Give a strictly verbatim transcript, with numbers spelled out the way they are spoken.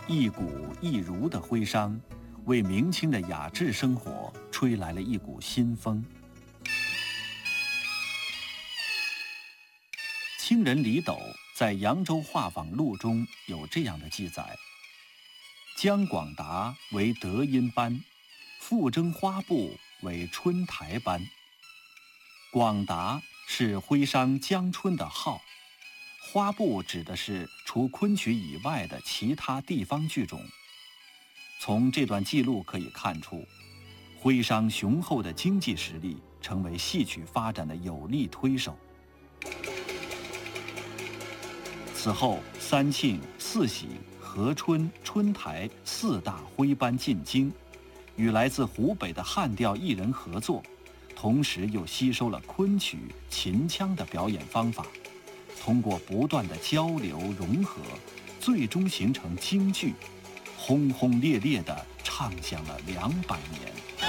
一古一儒的徽商，为明清的雅致生活吹来了一股新风。清人李斗在《扬州画舫录》中有这样的记载：姜广达为德音班，傅征花布为春台班。广达是徽商姜春的号，花布指的是除昆曲以外的其他地方剧种。从这段记录可以看出，徽商雄厚的经济实力成为戏曲发展的有力推手。此后，三庆、四喜、和春、春台四大徽班进京，与来自湖北的汉调艺人合作，同时又吸收了昆曲、秦腔的表演方法，通过不断的交流融合，最终形成京剧，轰轰烈烈地唱响了两百年。